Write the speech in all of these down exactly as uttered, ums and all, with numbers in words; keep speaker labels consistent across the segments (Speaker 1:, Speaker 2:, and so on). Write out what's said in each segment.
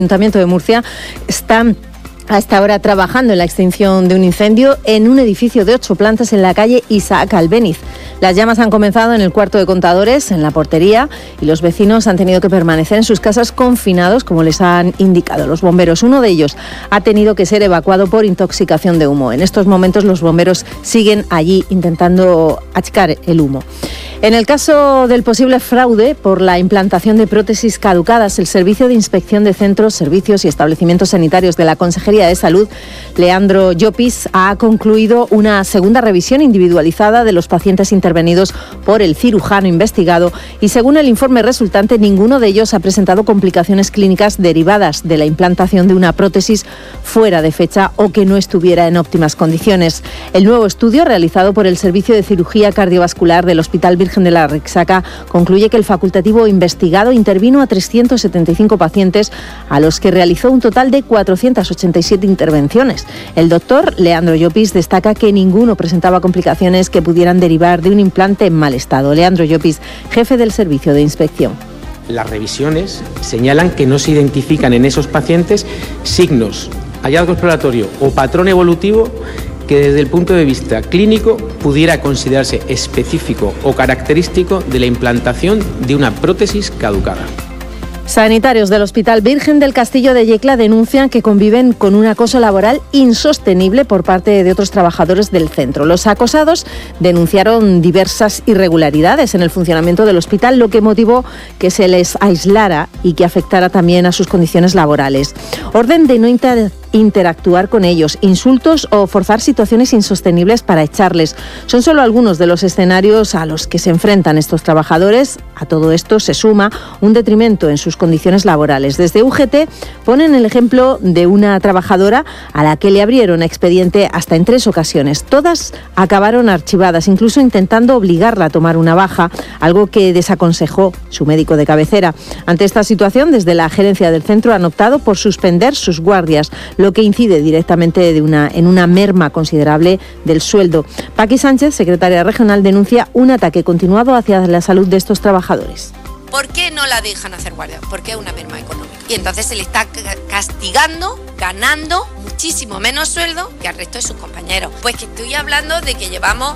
Speaker 1: El Ayuntamiento de Murcia está hasta ahora trabajando en la extinción de un incendio en un edificio de ocho plantas en la calle Isaac Albéniz. Las llamas han comenzado en el cuarto de contadores, en la portería, y los vecinos han tenido que permanecer en sus casas confinados, como les han indicado los bomberos. Uno de ellos ha tenido que ser evacuado por intoxicación de humo. En estos momentos los bomberos siguen allí intentando achicar el humo. En el caso del posible fraude por la implantación de prótesis caducadas, el Servicio de Inspección de Centros, Servicios y Establecimientos Sanitarios de la Consejería de Salud, Leandro Llopis, ha concluido una segunda revisión individualizada de los pacientes intervenidos por el cirujano investigado y, según el informe resultante, ninguno de ellos ha presentado complicaciones clínicas derivadas de la implantación de una prótesis fuera de fecha o que no estuviera en óptimas condiciones. El nuevo estudio, realizado por el Servicio de Cirugía Cardiovascular del Hospital Virgen de la Rixaca, concluye que el facultativo investigado intervino a trescientos setenta y cinco pacientes, a los que realizó un total de cuatrocientas ochenta y siete intervenciones. El doctor Leandro Llopis destaca que ninguno presentaba complicaciones que pudieran derivar de un implante en mal estado. Leandro Llopis, jefe del Servicio de Inspección.
Speaker 2: Las revisiones señalan que no se identifican en esos pacientes signos, hallazgo exploratorio o patrón evolutivo que desde el punto de vista clínico pudiera considerarse específico o característico de la implantación de una prótesis caducada.
Speaker 1: Sanitarios del Hospital Virgen del Castillo de Yecla denuncian que conviven con un acoso laboral insostenible por parte de otros trabajadores del centro. Los acosados denunciaron diversas irregularidades en el funcionamiento del hospital, lo que motivó que se les aislara y que afectara también a sus condiciones laborales. Orden de no inter- interactuar con ellos, insultos o forzar situaciones insostenibles para echarles. Son solo algunos de los escenarios a los que se enfrentan estos trabajadores. A todo esto se suma un detrimento en sus condiciones laborales. Desde U G T ponen el ejemplo de una trabajadora a la que le abrieron expediente hasta en tres ocasiones. Todas acabaron archivadas, incluso intentando obligarla a tomar una baja, algo que desaconsejó su médico de cabecera. Ante esta situación, desde la gerencia del centro han optado por suspender sus guardias, lo que incide directamente de una, en una merma considerable del sueldo. Paqui Sánchez, secretaria regional, denuncia un ataque continuado hacia la salud de estos trabajadores.
Speaker 3: ¿Por qué no la dejan hacer guardia? Porque es una merma económica. Y entonces se le está castigando, ganando muchísimo menos sueldo que al resto de sus compañeros. Pues que estoy hablando de que llevamos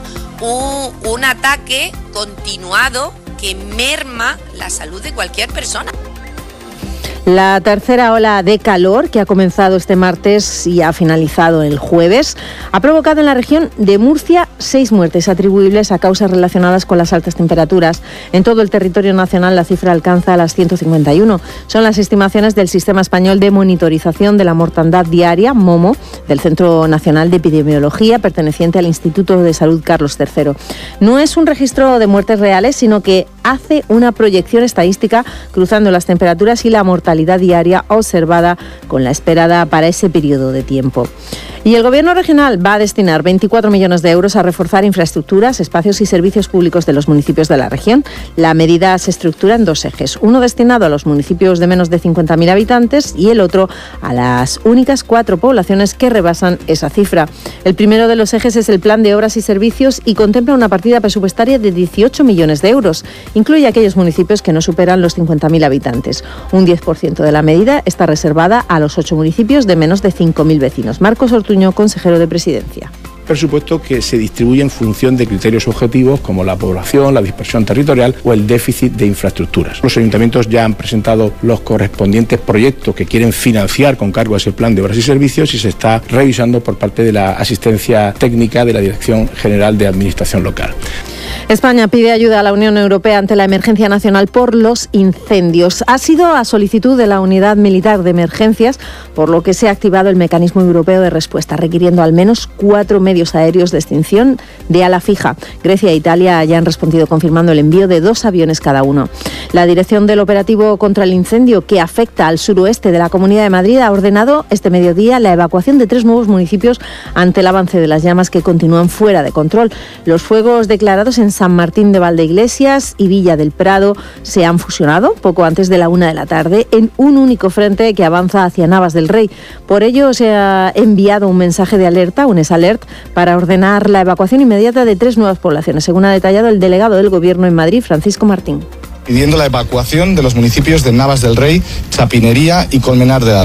Speaker 3: un, un ataque continuado que merma la salud de cualquier persona.
Speaker 1: La tercera ola de calor, que ha comenzado este martes y ha finalizado el jueves, ha provocado en la región de Murcia seis muertes atribuibles a causas relacionadas con las altas temperaturas. En todo el territorio nacional la cifra alcanza las ciento cincuenta y uno. Son las estimaciones del Sistema Español de Monitorización de la Mortandad Diaria, MOMO, del Centro Nacional de Epidemiología, perteneciente al Instituto de Salud Carlos tercero. No es un registro de muertes reales, sino que hace una proyección estadística cruzando las temperaturas y la mortalidad diaria observada con la esperada para ese periodo de tiempo. Y el Gobierno regional va a destinar veinticuatro millones de euros a reforzar infraestructuras, espacios y servicios públicos de los municipios de la región. La medida se estructura en dos ejes, uno destinado a los municipios de menos de cincuenta mil habitantes y el otro a las únicas cuatro poblaciones que rebasan esa cifra. El primero de los ejes es el Plan de Obras y Servicios y contempla una partida presupuestaria de dieciocho millones de euros. Incluye aquellos municipios que no superan los cincuenta mil habitantes. Un diez por ciento de la medida está reservada a los ocho municipios de menos de cinco mil vecinos. Marcos Ortuño, consejero de Presidencia.
Speaker 4: Presupuesto que se distribuye en función de criterios objetivos como la población, la dispersión territorial o el déficit de infraestructuras. Los ayuntamientos ya han presentado los correspondientes proyectos que quieren financiar con cargo a ese plan de obras y servicios y se está revisando por parte de la asistencia técnica de la Dirección General de Administración Local.
Speaker 1: España pide ayuda a la Unión Europea ante la emergencia nacional por los incendios. Ha sido a solicitud de la Unidad Militar de Emergencias, por lo que se ha activado el Mecanismo Europeo de Respuesta, requiriendo al menos cuatro medios aéreos de extinción de ala fija. Grecia e Italia ya han respondido confirmando el envío de dos aviones cada uno. La Dirección del Operativo contra el Incendio, que afecta al suroeste de la Comunidad de Madrid, ha ordenado este mediodía la evacuación de tres nuevos municipios ante el avance de las llamas que continúan fuera de control. Los fuegos declarados en San Martín de Valdeiglesias y Villa del Prado se han fusionado poco antes de la una de la tarde en un único frente que avanza hacia Navas del Rey. Por ello se ha enviado un mensaje de alerta, un S-Alert, para ordenar la evacuación inmediata de tres nuevas poblaciones, según ha detallado el delegado del Gobierno en Madrid, Francisco Martín.
Speaker 5: pidiendo la evacuación de los municipios de Navas del Rey, Chapinería y Colmenar de Aragón.